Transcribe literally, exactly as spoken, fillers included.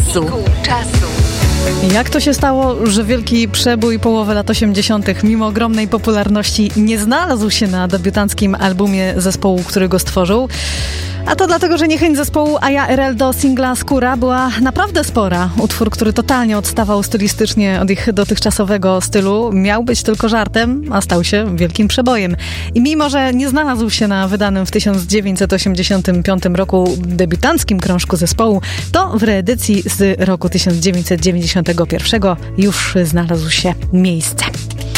czasu. czasu. Jak to się stało, że wielki przebój połowy lat osiemdziesiątych mimo ogromnej popularności nie znalazł się na debiutanckim albumie zespołu, który go stworzył? A to dlatego, że niechęć zespołu A Ja R L do singla Skóra była naprawdę spora. Utwór, który totalnie odstawał stylistycznie od ich dotychczasowego stylu, miał być tylko żartem, a stał się wielkim przebojem. I mimo, że nie znalazł się na wydanym w tysiąc dziewięćset osiemdziesiątym piątym roku debiutanckim krążku zespołu, to w reedycji z roku tysiąc dziewięćset dziewięćdziesiątego pierwszego już znalazł się miejsce.